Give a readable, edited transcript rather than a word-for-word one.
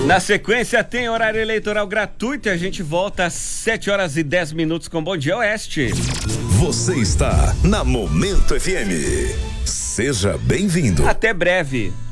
Na sequência tem horário eleitoral gratuito e a gente volta às 7h10 com Bom Dia Oeste. Você está na Momento FM. Seja bem-vindo. Até breve.